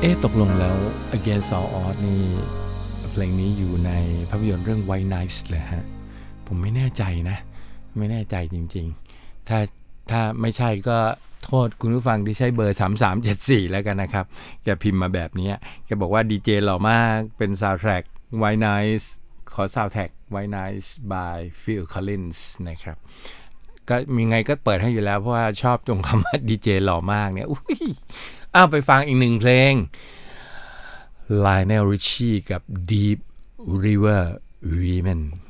ตกลงแล้ว Against All Odds นี่เพลงนี้อยู่ในภาพยนตร์เรื่อง White Nights เลยฮะผมไม่แน่ใจนะไม่แน่ใจจริงๆถ้าไม่ใช่ก็โทษคุณผู้ฟังที่ใช้เบอร์3374แล้วกันนะครับแกพิมพ์มาแบบนี้แกบอกว่าดีเจหล่อมากเป็น soundtrack White Nights ขอ soundtrack White Nights by Phil Collins นะครับก็มีไงก็เปิดให้อยู่แล้วเพราะว่าชอบตรงคำว่าดีเจหล่อมากเนี่ยไปฟังอีกหนึ่งเพลง Lionel Richie กับ Deep River Women